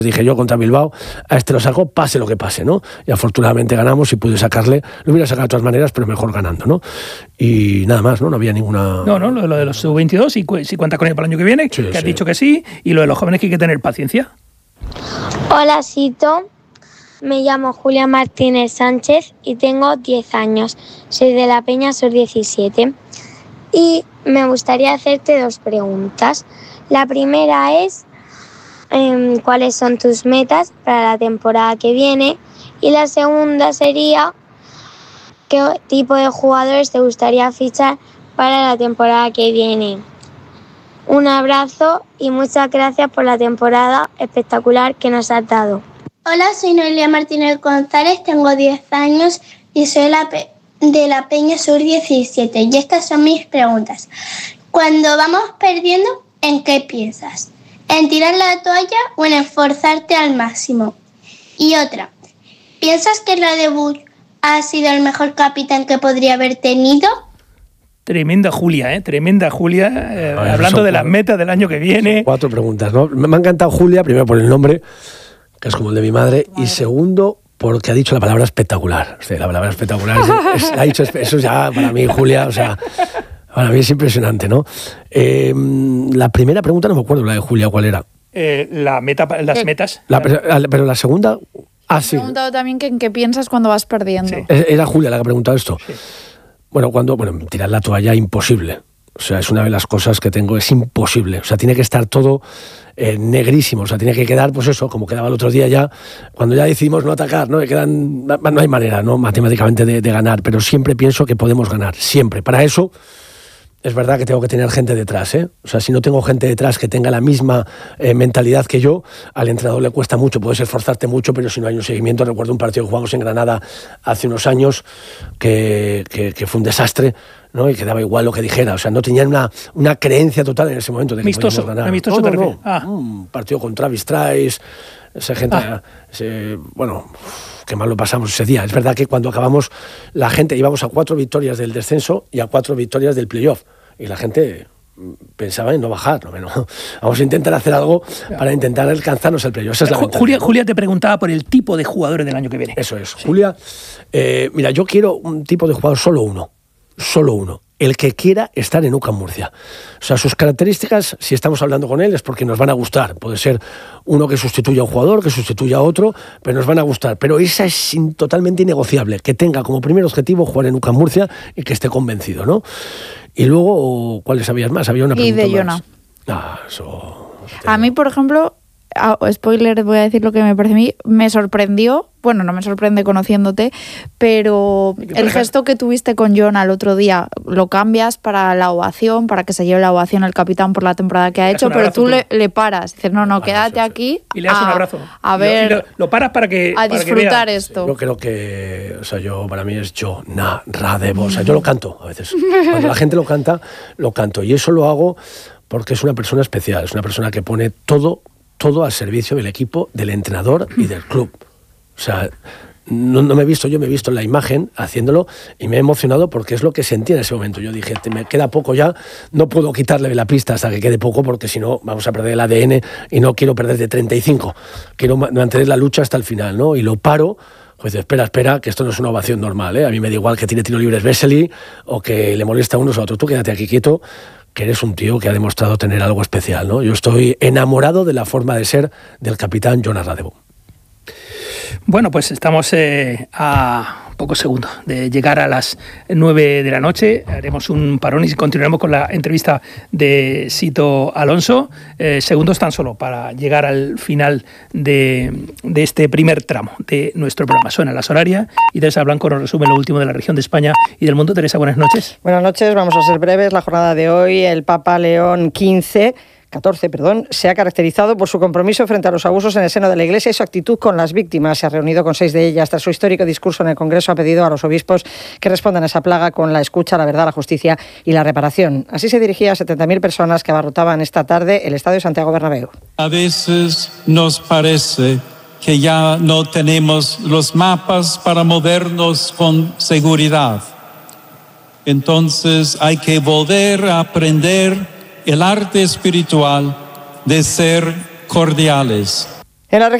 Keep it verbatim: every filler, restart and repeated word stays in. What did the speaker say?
Dije yo contra Bilbao, a este lo saco, pase lo que pase, ¿no? Y afortunadamente ganamos y pude sacarle, lo hubiera sacado de todas maneras, pero mejor ganando, ¿no? Y nada más, ¿no? No había ninguna... No, no, lo de los sub veintidós, si, si cuenta con él para el año que viene, sí, que sí. Has dicho que sí, y lo de los jóvenes que hay que tener paciencia. Hola, Sito. Me llamo Julia Martínez Sánchez y tengo diez años. Soy de la Peña Sur diecisiete. Y me gustaría hacerte dos preguntas. La primera es... ¿cuáles son tus metas para la temporada que viene? Y la segunda sería, ¿qué tipo de jugadores te gustaría fichar para la temporada que viene? Un abrazo y muchas gracias por la temporada espectacular que nos has dado. Hola, soy Noelia Martínez González, tengo diez años y soy la pe- de la Peña Sur diecisiete. Y estas son mis preguntas. Cuando vamos perdiendo, ¿en qué piensas? ¿En tirar la toalla o en esforzarte al máximo? Y otra, ¿piensas que Radebut ha sido el mejor capitán que podría haber tenido? Tremenda Julia, ¿eh? Tremenda Julia, eh, ver, hablando de las metas del año que viene. Cuatro preguntas, ¿no? Me ha encantado Julia, primero por el nombre, que es como el de mi madre, madre. Y segundo, porque ha dicho la palabra espectacular. O sea, la palabra espectacular, es, es, ha dicho, eso ya para mí, Julia, o sea... Para mí es impresionante, ¿no? Eh, la primera pregunta no me acuerdo, la de Julia, ¿cuál era? Eh, la meta, las ¿Qué? metas. La, pero la segunda... Ah, sí. He preguntado también que en qué piensas cuando vas perdiendo. Sí. Era Julia la que ha preguntado esto. Sí. Bueno, cuando... Bueno, tirar la toalla, imposible. O sea, es una de las cosas que tengo, es imposible. O sea, tiene que estar todo eh, negrísimo. O sea, tiene que quedar, pues eso, como quedaba el otro día ya, cuando ya decidimos no atacar, ¿no? Que quedan, no hay manera, ¿no? Matemáticamente de, de ganar, pero siempre pienso que podemos ganar, siempre. Para eso... Es verdad que tengo que tener gente detrás, ¿eh? O sea, si no tengo gente detrás que tenga la misma eh, mentalidad que yo, al entrenador le cuesta mucho, puedes esforzarte mucho, pero si no hay un seguimiento. Recuerdo un partido que jugamos en Granada hace unos años que, que, que fue un desastre, ¿no? Y que daba igual lo que dijera. O sea, no tenían una, una creencia total en ese momento de que Mistoso, podíamos ganar. Amistoso, no, no, no, no. Ah. Un partido con Travis Trice, esa gente, ah. ese, bueno... Qué mal lo pasamos ese día. Es verdad que cuando acabamos, la gente íbamos a cuatro victorias del descenso y a cuatro victorias del playoff. Y la gente pensaba en no bajar. No, no. Vamos a intentar hacer algo para intentar alcanzarnos el playoff. Esa es la Julia, Julia te preguntaba por el tipo de jugadores del año que viene. Eso es. Sí. Julia, eh, mira, yo quiero un tipo de jugador, solo uno. Solo uno. El que quiera estar en U C A M Murcia. O sea, sus características, si estamos hablando con él, es porque nos van a gustar. Puede ser uno que sustituya a un jugador, que sustituya a otro, pero nos van a gustar. Pero esa es totalmente innegociable, que tenga como primer objetivo jugar en U C A M Murcia y que esté convencido, ¿no? Y luego, ¿cuáles habías más? Había una pregunta y de más. Jona. Ah, eso... A mí, por ejemplo, spoiler, voy a decir lo que me parece a mí, me sorprendió, bueno, no me sorprende conociéndote, pero el gesto que tuviste con Jona el otro día, lo cambias para la ovación, para que se lleve la ovación el capitán por la temporada que ha hecho, pero tú le, le paras, dices, no, no, bueno, quédate sí, sí. aquí. Y le das a, un abrazo. A ver, lo, lo, lo paras para que a para disfrutar que esto. Sí, yo creo que, o sea, yo, para mí es Jona Radebo, o sea, yo lo canto a veces. Cuando la gente lo canta, lo canto. Y eso lo hago porque es una persona especial, es una persona que pone todo todo al servicio del equipo, del entrenador y del club. O sea, no, no me he visto, yo me he visto en la imagen haciéndolo y me he emocionado porque es lo que sentí en ese momento. Yo dije, me queda poco ya, no puedo quitarle la pista hasta que quede poco porque si no vamos a perder el A D N y no quiero perder de treinta y cinco. Quiero mantener la lucha hasta el final, ¿no? Y lo paro, pues espera, espera, que esto no es una ovación normal, ¿eh? A mí me da igual que tiene tiro libres Vesely o que le molesta a unos a otros. Tú quédate aquí quieto, que eres un tío que ha demostrado tener algo especial, ¿no? Yo estoy enamorado de la forma de ser del capitán Jona Radebo. Bueno, pues estamos eh, a pocos segundos de llegar a las nueve de la noche. Haremos un parón y continuaremos con la entrevista de Sito Alonso. Eh, segundos tan solo para llegar al final de, de este primer tramo de nuestro programa. Suena las horarias y Teresa Blanco nos resume lo último de la región de España y del mundo. Teresa, buenas noches. Buenas noches, vamos a ser breves. La jornada de hoy, el Papa León quince... catorce, perdón, se ha caracterizado por su compromiso frente a los abusos en el seno de la Iglesia y su actitud con las víctimas. Se ha reunido con seis de ellas. Tras su histórico discurso en el Congreso, ha pedido a los obispos que respondan a esa plaga con la escucha, la verdad, la justicia y la reparación. Así se dirigía a setenta mil personas que abarrotaban esta tarde el Estadio Santiago Bernabéu. A veces nos parece que ya no tenemos los mapas para movernos con seguridad. Entonces hay que volver a aprender el arte espiritual de ser cordiales. En la